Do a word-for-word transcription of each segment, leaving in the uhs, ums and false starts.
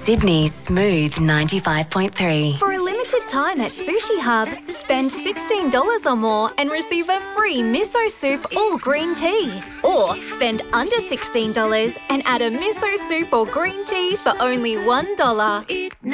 Sydney's Smooth ninety-five point three. For a limited time at Sushi Hub, spend sixteen dollars or more and receive a free miso soup or green tea. Or spend under sixteen dollars and add a miso soup or green tea for only one dollar.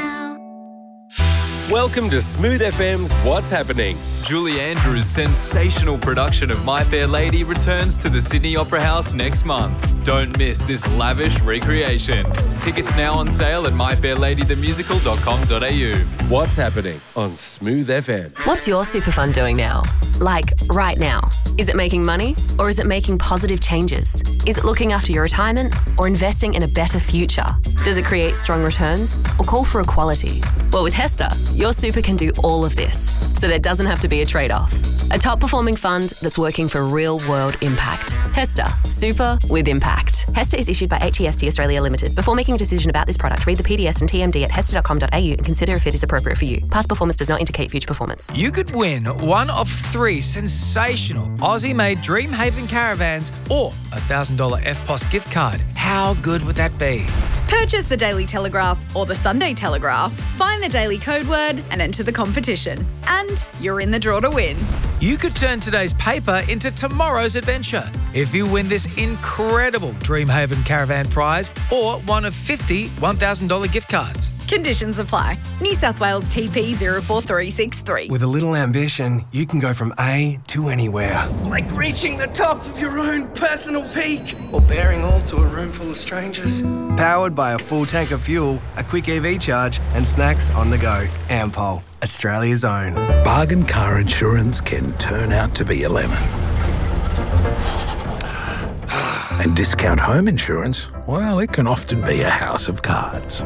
Welcome to Smooth F M's What's Happening. Julie Andrews' sensational production of My Fair Lady returns to the Sydney Opera House next month. Don't miss this lavish recreation. Tickets now on sale at my fair lady the musical dot com dot a u. What's Happening on Smooth F M. What's your super fund doing now? Like, right now. Is it making money or is it making positive changes? Is it looking after your retirement or investing in a better future? Does it create strong returns or call for equality? Well, with Hester, your super can do all of this, so there doesn't have to be a trade-off. A top-performing fund that's working for real-world impact. Hester, super with impact. Hester is issued by H E S T Australia Limited. Before making a decision about this product, read the P D S and T M D at hester dot com dot a u and consider if it is appropriate for you. Past performance does not indicate future performance. You could win one of three sensational Aussie-made Dreamhaven caravans or a one thousand dollars F P O S gift card. How good would that be? Purchase the Daily Telegraph or the Sunday Telegraph, find the daily code word and enter the competition. And you're in the draw to win. You could turn today's paper into tomorrow's adventure if you win this incredible Dreamhaven caravan prize or one of fifty one thousand dollars gift cards. Conditions apply. New South Wales T P zero four three six three. With a little ambition, you can go from A to anywhere. Like reaching the top of your own personal peak. Or bearing all to a room full of strangers. Powered by a full tank of fuel, a quick E V charge, and snacks on the go. Ampol, Australia's own. Bargain car insurance can turn out to be a lemon. And discount home insurance, well, it can often be a house of cards.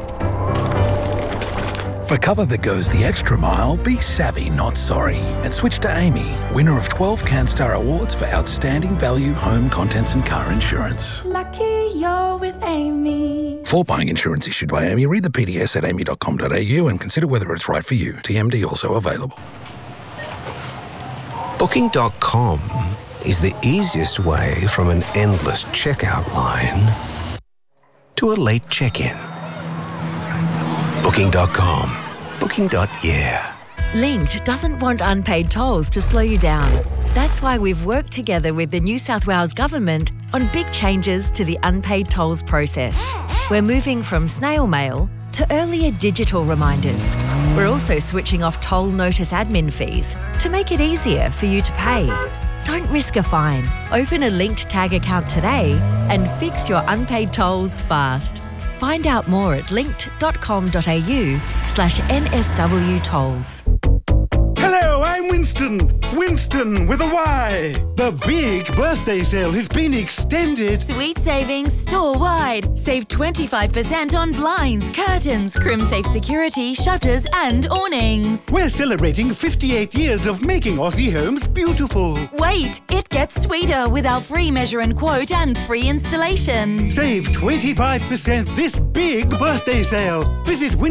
For cover that goes the extra mile, be savvy, not sorry. And switch to Amy, winner of twelve CanStar Awards for outstanding value, home, contents and car insurance. Lucky you're with Amy. For buying insurance issued by Amy, read the P D S at amy dot com dot a u and consider whether it's right for you. T M D also available. Booking dot com is the easiest way from an endless checkout line to a late check-in. Booking dot com. Booking. Yeah. Linked doesn't want unpaid tolls to slow you down. That's why we've worked together with the New South Wales Government on big changes to the unpaid tolls process. We're moving from snail mail to earlier digital reminders. We're also switching off toll notice admin fees to make it easier for you to pay. Don't risk a fine. Open a Linked Tag account today and fix your unpaid tolls fast. Find out more at linked dot com dot a u slash N S W tolls. Hello, I'm Winston. Winston with a Y. The big birthday sale has been extended. Sweet savings store-wide. Save twenty-five percent on blinds, curtains, CrimSafe security, shutters and awnings. We're celebrating fifty-eight years of making Aussie homes beautiful. Wait, it gets sweeter with our free measure and quote and free installation. Save twenty-five percent this big birthday sale. Visit Winston.